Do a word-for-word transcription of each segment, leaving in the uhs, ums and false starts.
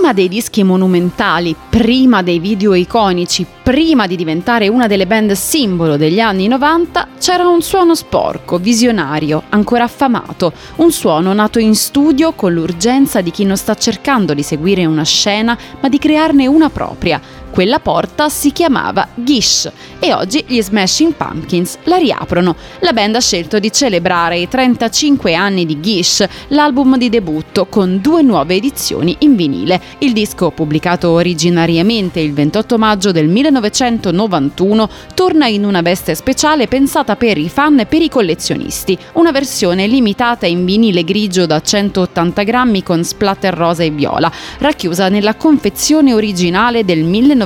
Prima dei dischi monumentali, prima dei video iconici, prima di diventare una delle band simbolo degli anni novanta, c'era un suono sporco, visionario, ancora affamato, un suono nato in studio con l'urgenza di chi non sta cercando di seguire una scena, ma di crearne una propria. Quella porta si chiamava Gish e oggi gli Smashing Pumpkins la riaprono. La band ha scelto di celebrare i trentacinque anni di Gish, l'album di debutto, con due nuove edizioni in vinile. Il disco, pubblicato originariamente il ventotto maggio del millenovecentonovantuno, torna in una veste speciale pensata per i fan e per i collezionisti. Una versione limitata in vinile grigio da centottanta grammi con splatter rosa e viola, racchiusa nella confezione originale del millenovecentonovantuno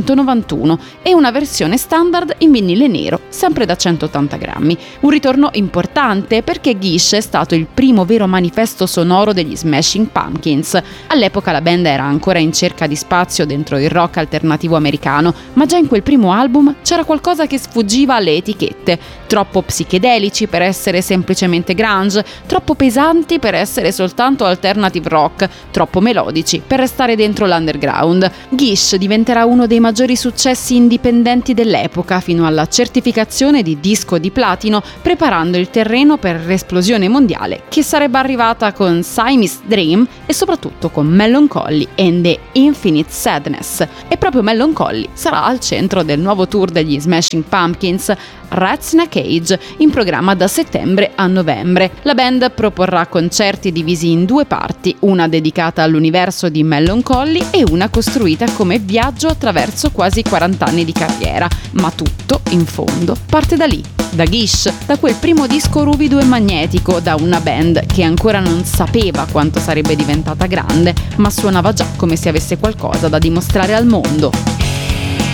e una versione standard in vinile nero, sempre da centottanta grammi. Un ritorno importante perché Gish è stato il primo vero manifesto sonoro degli Smashing Pumpkins. All'epoca la band era ancora in cerca di spazio dentro il rock alternativo americano, ma già in quel primo album c'era qualcosa che sfuggiva alle etichette. Troppo psichedelici per essere semplicemente grunge, troppo pesanti per essere soltanto alternative rock, troppo melodici per restare dentro l'underground. Gish diventerà uno dei maggiori successi indipendenti dell'epoca, fino alla certificazione di disco di platino, preparando il terreno per l'esplosione mondiale che sarebbe arrivata con Siamese Dream e soprattutto con Melancholy and the Infinite Sadness. E proprio Melancholy sarà al centro del nuovo tour degli Smashing Pumpkins, Rats in a Cage, in programma da settembre a novembre. La band proporrà concerti divisi in due parti, una dedicata all'universo di Melancholy e una costruita come viaggio attraverso quasi quaranta anni di carriera. Ma tutto, in fondo, parte da lì, da Gish, da quel primo disco ruvido e magnetico, da una band che ancora non sapeva quanto sarebbe diventata grande, ma suonava già come se avesse qualcosa da dimostrare al mondo.